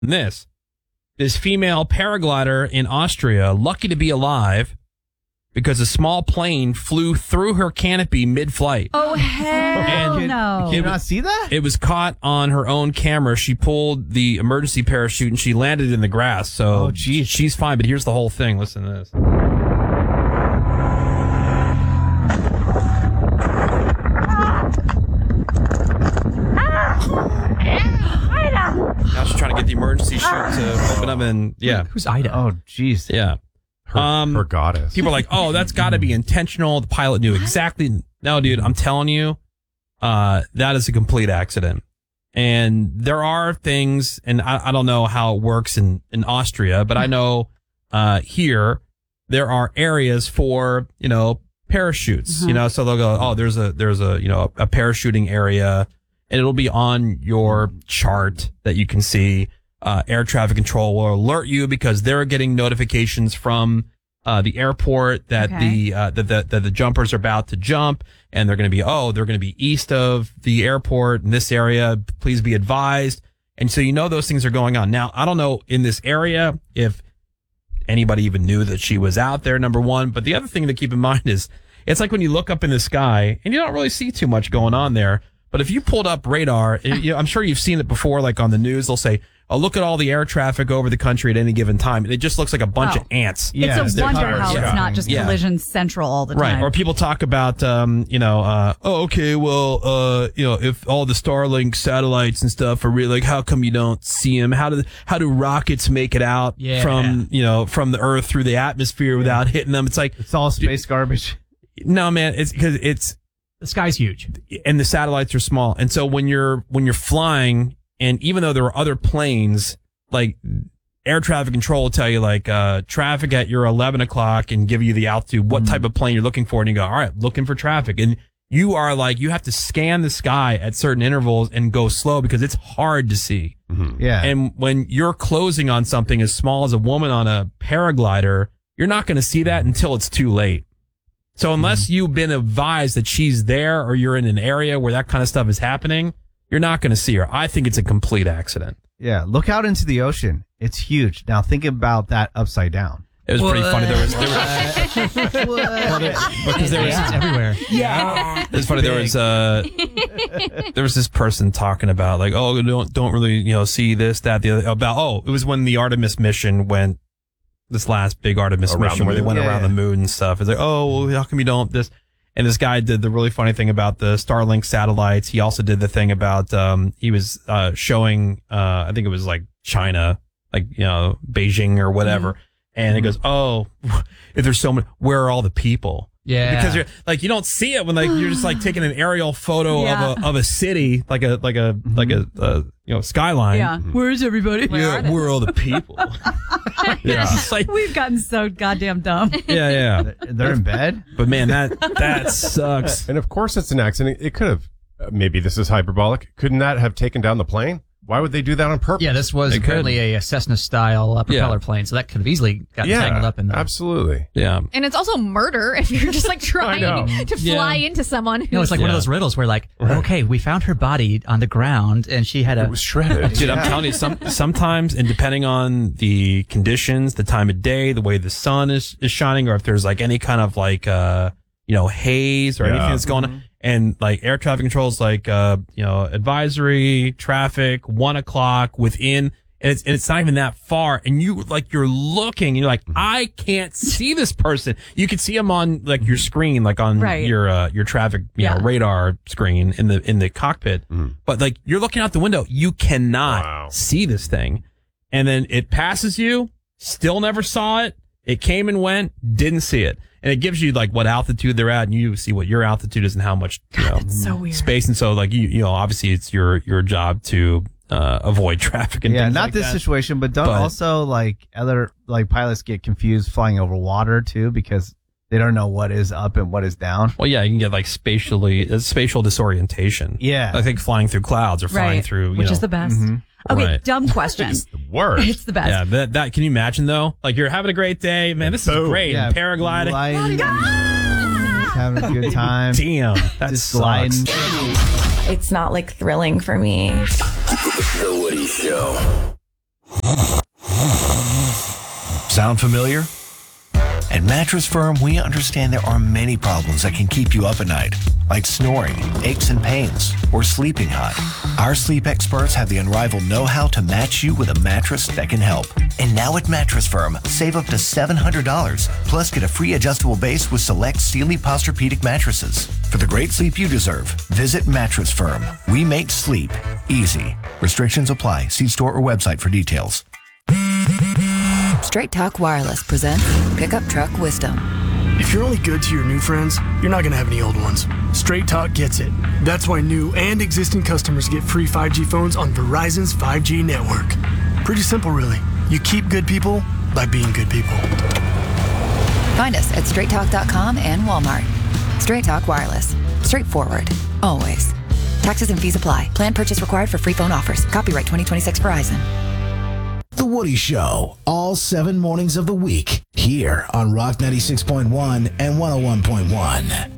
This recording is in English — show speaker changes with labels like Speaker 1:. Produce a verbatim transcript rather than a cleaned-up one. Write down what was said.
Speaker 1: this. This female paraglider in Austria, lucky to be alive because a small plane flew through her canopy mid-flight.
Speaker 2: Oh, hell
Speaker 1: And
Speaker 2: no.
Speaker 3: Did you not see that?
Speaker 1: It was caught on her own camera. She pulled the emergency parachute and she landed in the grass. So
Speaker 3: Oh, geez.
Speaker 1: she's fine. But here's the whole thing. Listen to this. Now she's trying to get the emergency chute to open up, and yeah,
Speaker 4: Who's Ida?
Speaker 3: Oh, jeez.
Speaker 1: yeah.
Speaker 5: Her,
Speaker 1: Um,
Speaker 5: her goddess.
Speaker 1: People are like, "Oh, that's got to be intentional." The pilot knew exactly. No, dude, I'm telling you, uh, that is a complete accident. And there are things, and I, I don't know how it works in, in Austria, but I know uh, here there are areas for, you know, parachutes.
Speaker 2: Mm-hmm.
Speaker 1: You know, so they'll go, "Oh, there's a there's a you know a parachuting area," and it'll be on your chart that you can see. Uh, air traffic control will alert you because they're getting notifications from uh, the airport that
Speaker 2: Okay.
Speaker 1: the uh, that the, that the jumpers are about to jump, and they're going to be oh they're going to be east of the airport in this area. Please be advised. And so you know those things are going on. Now I don't know in this area if anybody even knew that she was out there. Number one, but the other thing to keep in mind is it's like when you look up in the sky and you don't really see too much going on there. But if you pulled up radar, you know, I'm sure you've seen it before, like on the news, they'll say, oh, look at all the air traffic over the country at any given time. It just looks like a bunch
Speaker 2: Oh.
Speaker 1: of ants.
Speaker 3: Yeah,
Speaker 2: it's a
Speaker 3: they're
Speaker 2: wonder
Speaker 3: covered.
Speaker 2: how
Speaker 1: Yeah.
Speaker 2: it's not just
Speaker 1: Yeah.
Speaker 2: collision central all the
Speaker 1: Right.
Speaker 2: time.
Speaker 1: Or people talk about, um, you know, uh, oh, okay, well, uh, you know, if all the Starlink satellites and stuff are really, like, how come you don't see them? How do, how do rockets make it out
Speaker 4: Yeah.
Speaker 1: from, you know, from the earth through the atmosphere without hitting them? It's like,
Speaker 3: It's all space garbage.
Speaker 1: no, man, it's because it's,
Speaker 4: The sky's huge.
Speaker 1: and the satellites are small. And so when you're, when you're flying, and even though there are other planes, like air traffic control will tell you like, uh, traffic at your eleven o'clock and give you the altitude, what type of plane you're looking for. And you go, all right, looking for traffic. And you are like, you have to scan the sky at certain intervals and go slow because it's hard to see.
Speaker 3: Yeah.
Speaker 1: And when you're closing on something as small as a woman on a paraglider, you're not going to see that until it's too late. So unless you've been advised that she's there or you're in an area where that kind of stuff is happening, you're not going to see her. I think it's a complete accident.
Speaker 3: yeah. Look out into the ocean. It's huge. Now think about that upside down.
Speaker 1: It was pretty funny. There was, there was because there was
Speaker 4: It's everywhere.
Speaker 1: It was funny. There was uh, there was this person talking about like, oh, don't don't really you know see this that the other about. Oh, it was when the Artemis mission went. This last big Artemis
Speaker 5: Around
Speaker 1: mission
Speaker 5: the
Speaker 1: where they
Speaker 5: moon.
Speaker 1: went
Speaker 3: Yeah,
Speaker 1: around
Speaker 3: yeah.
Speaker 1: the moon and stuff. It's like, oh, well, how come you don't this? And this guy did the really funny thing about the Starlink satellites. He also did the thing about um, he was uh, showing uh, I think it was like China, like you know Beijing or whatever. And it goes, oh, if there's so many, where are all the people?
Speaker 4: Yeah.
Speaker 1: Because you're like you don't see it when like you're just like taking an aerial photo
Speaker 2: Yeah.
Speaker 1: of a of a city like a like a like a uh, you know skyline.
Speaker 2: yeah. Where's everybody?
Speaker 1: Yeah, where are all the people? Yeah, it's like
Speaker 2: We've gotten so goddamn dumb.
Speaker 1: yeah, yeah.
Speaker 3: They're in bed.
Speaker 1: But man, that that sucks.
Speaker 5: And of course it's an accident. It could have, uh, maybe this is hyperbolic. Couldn't that have taken down the plane? Why would they do that on purpose?
Speaker 4: Yeah, this was
Speaker 1: They could.
Speaker 4: apparently a Cessna-style uh, propeller
Speaker 1: Yeah.
Speaker 4: plane, so that could have easily gotten tangled up in the...
Speaker 5: absolutely.
Speaker 1: Yeah.
Speaker 6: And it's also murder if you're just like trying
Speaker 5: know.
Speaker 6: to fly
Speaker 1: Yeah.
Speaker 6: into someone who's
Speaker 4: No, it's like one of
Speaker 1: Yeah.
Speaker 4: those riddles where like, okay, we found her body on the ground and she had a...
Speaker 5: It was shredded.
Speaker 1: Dude, I'm telling you, some sometimes, and depending on the conditions, the time of day, the way the sun is, is shining, or if there's like any kind of like, uh, you know, haze or
Speaker 5: Yeah.
Speaker 1: anything that's going on, and like air traffic controls, like, uh, you know, advisory, traffic, one o'clock within, and it's, and it's not even that far, and you like you're looking, and you're like, I can't see this person. You can see them on like your screen, like on
Speaker 2: Right.
Speaker 1: your uh, your traffic, you
Speaker 2: Yeah.
Speaker 1: know, radar screen in the in the cockpit, but like you're looking out the window, you cannot
Speaker 5: Wow.
Speaker 1: see this thing, and then it passes you, still never saw it. It came and went, didn't see it. And it gives you like what altitude they're at, and you see what your altitude is and how much you know,
Speaker 2: That's so weird.
Speaker 1: space. And so, like you, you know, obviously it's your your job to uh, avoid traffic and
Speaker 3: Yeah,
Speaker 1: things
Speaker 3: not
Speaker 1: like
Speaker 3: this
Speaker 1: that.
Speaker 3: situation, but don't
Speaker 1: But-
Speaker 3: also like other like pilots get confused flying over water too because they don't know what is up and what is down.
Speaker 1: Well, yeah, you can get like spatially uh, spatial disorientation.
Speaker 3: Yeah.
Speaker 1: I think flying through clouds or flying
Speaker 2: Right.
Speaker 1: through, you
Speaker 2: Which
Speaker 1: know,
Speaker 2: is the best. Okay,
Speaker 1: Right.
Speaker 2: dumb question.
Speaker 5: It's the worst.
Speaker 2: It's the best.
Speaker 1: yeah. That, that can you imagine though? Like you're having a great day, man. This is
Speaker 5: Boom.
Speaker 1: great.
Speaker 3: Yeah,
Speaker 1: Paragliding.
Speaker 3: gliding, just having a good time.
Speaker 1: Damn, that
Speaker 3: Just
Speaker 1: sucks.
Speaker 3: gliding.
Speaker 7: It's not like thrilling for me.
Speaker 8: The Woody Show.
Speaker 7: Sound familiar? At Mattress Firm, we understand there are many problems that can keep you up at night, like snoring, aches and pains, or sleeping hot. Our sleep experts have the unrivaled know-how to match you with a mattress that can help. And now at Mattress Firm, save up to seven hundred dollars, plus get a free adjustable base with select Sealy Posturepedic mattresses. For the great sleep you deserve, visit Mattress Firm. We make sleep easy. Restrictions apply. See store or website for details.
Speaker 8: Straight Talk Wireless presents Pickup Truck Wisdom.
Speaker 9: If you're only good to your new friends, you're not going to have any old ones. Straight Talk gets it. That's why new and existing customers get free five G phones on Verizon's five G network. Pretty simple, really. You keep good people by being good people.
Speaker 8: Find us at straight talk dot com and Walmart. Straight Talk Wireless. Straightforward. Always. Taxes and fees apply. Plan purchase required for free phone offers. Copyright twenty twenty-six Verizon.
Speaker 10: The Woody Show, all seven mornings of the week, here on Rock ninety-six point one and one oh one point one.